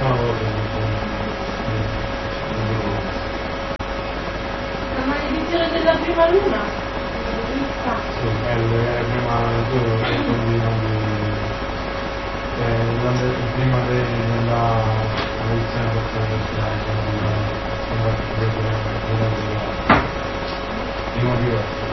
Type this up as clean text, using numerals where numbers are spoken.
No, la maledizione della prima luna? sì, è prima giuro che prima della maledizione prima diverso.